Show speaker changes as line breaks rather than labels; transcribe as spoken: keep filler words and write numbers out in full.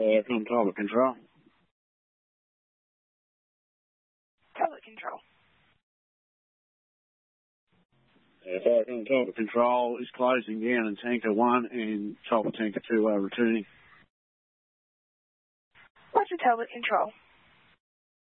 from Talbot Control.
Talbot Control.
Uh, Fire from Talbot Control is closing down in Tanker one and Talbot Tanker two are returning.
What's the Talbot Control?